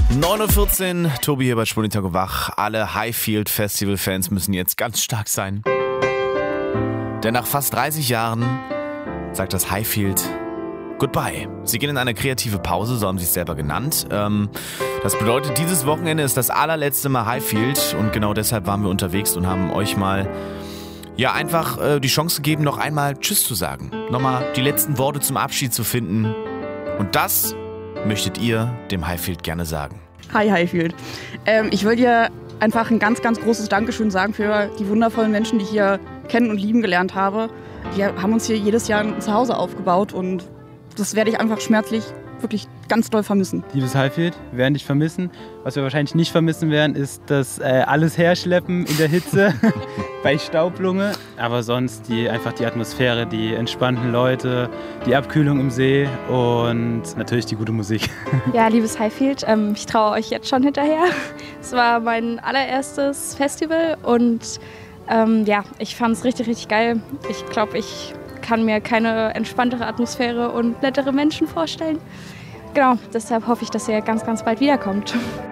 9:14 Uhr, Tobi hier bei Spulintag wach. Alle Highfield Festival-Fans müssen jetzt ganz stark sein. Denn nach fast 30 Jahren sagt das Highfield Goodbye. Sie gehen in eine kreative Pause, so haben sie es selber genannt. Das bedeutet, dieses Wochenende ist das allerletzte Mal Highfield und genau deshalb waren wir unterwegs und haben euch mal einfach die Chance gegeben, noch einmal Tschüss zu sagen. Nochmal die letzten Worte zum Abschied zu finden. Und das möchtet ihr dem Highfield gerne sagen? Hi Highfield. Ich will dir einfach ein ganz, ganz großes Dankeschön sagen für die wundervollen Menschen, die ich hier kennen und lieben gelernt habe. Wir haben uns hier jedes Jahr ein Zuhause aufgebaut und das werde ich einfach schmerzlich wirklich ganz doll vermissen. Liebes Highfield, wir werden dich vermissen. Was wir wahrscheinlich nicht vermissen werden, ist das alles herschleppen in der Hitze bei Staublunge. Aber sonst die Atmosphäre, die entspannten Leute, die Abkühlung im See und natürlich die gute Musik. Ja, liebes Highfield, ich traue euch jetzt schon hinterher. Es war mein allererstes Festival und ich fand es richtig, richtig geil. Ich glaube, ich kann mir keine entspanntere Atmosphäre und nettere Menschen vorstellen. Genau, deshalb hoffe ich, dass ihr ganz, ganz bald wiederkommt.